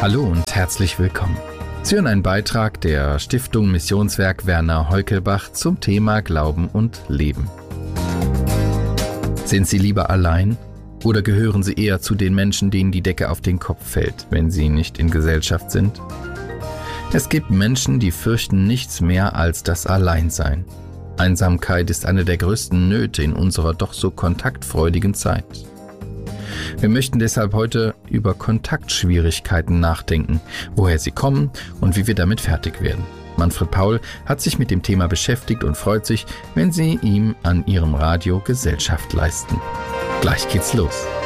Hallo und herzlich willkommen. Sie hören einen Beitrag der Stiftung Missionswerk Werner Heukelbach zum Thema Glauben und Leben. Sind Sie lieber allein oder gehören Sie eher zu den Menschen, denen die Decke auf den Kopf fällt, wenn sie nicht in Gesellschaft sind? Es gibt Menschen, die fürchten nichts mehr als das Alleinsein. Einsamkeit ist eine der größten Nöte in unserer doch so kontaktfreudigen Zeit. Wir möchten deshalb heute über Kontaktschwierigkeiten nachdenken, woher sie kommen und wie wir damit fertig werden. Manfred Paul hat sich mit dem Thema beschäftigt und freut sich, wenn Sie ihm an Ihrem Radio Gesellschaft leisten. Gleich geht's los.